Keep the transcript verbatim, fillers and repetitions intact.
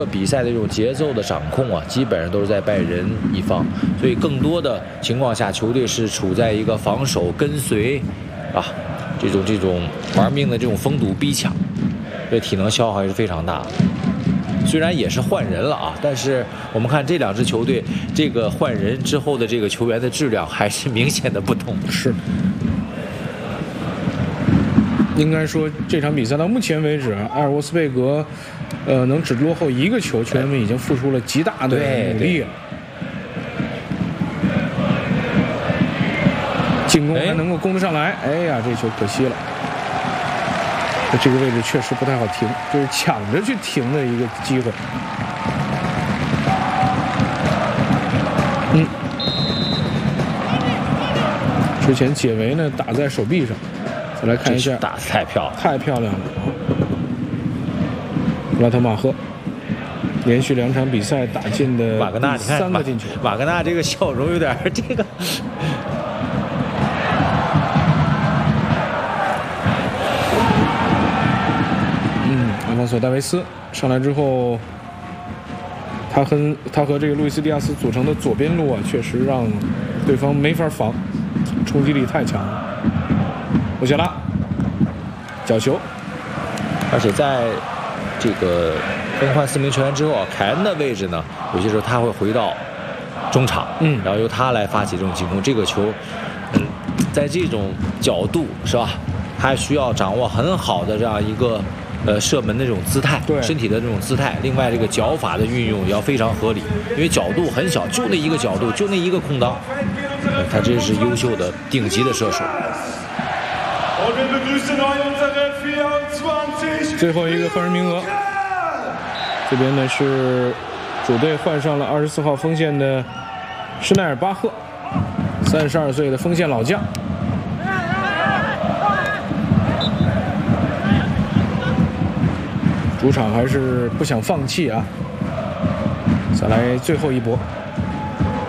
比赛的这种节奏的掌控啊，基本上都是在拜仁一方，所以更多的情况下，球队是处在一个防守跟随啊这种这种玩命的这种封堵逼抢，这体能消耗还是非常大的。虽然也是换人了啊，但是我们看这两支球队，这个换人之后的这个球员的质量还是明显的不同。 是。应该说，这场比赛到目前为止，埃尔沃斯贝格，呃，能只落后一个球，球员们已经付出了极大的努力了。进攻还能够攻得上来，哎呀，这球可惜了。这个位置确实不太好停，就是抢着去停的一个机会。嗯，之前解围呢打在手臂上。再来看一下， 打得太漂亮， 太漂亮了！布拉特马赫连续两场比赛打进的瓦格纳，你看三个进球。 瓦格纳这个笑容有点这个。 嗯，阿方索·戴维斯上来之后，他和他和这个路易斯·迪亚斯组成的左边路啊，确实让对方没法防，冲击力太强了。穆夏拉角球， 而且在这个更换四名球员之后啊，凯恩的位置呢，有些时候他会回到中场， 嗯， 然后由他来发起这种进攻。这个球，嗯，在这种角度是吧，他需要掌握很好的这样一个呃射门的这种姿态， 对身体的这种姿态。另外，这个脚法的运用也要非常合理，因为角度很小，就那一个角度，就那一个空当，呃、他真是优秀的顶级的射手。 最后一个换人名额，这边呢是主队换上了二十四号锋线的施奈尔巴赫，三十二岁的锋线老将。主场还是不想放弃啊，再来最后一搏。